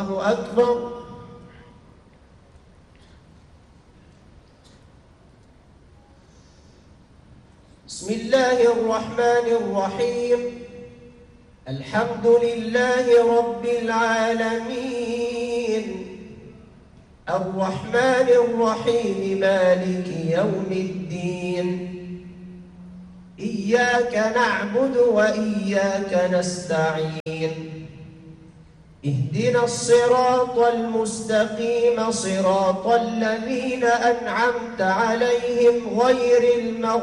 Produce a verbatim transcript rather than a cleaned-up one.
الله أكبر. بسم الله الرحمن الرحيم. الحمد لله رب العالمين، الرحمن الرحيم، مالك يوم الدين. إياك نعبد وإياك نستعين. اهدنا الصراط المستقيم، صراط الذين أنعمت عليهم غير المغضوب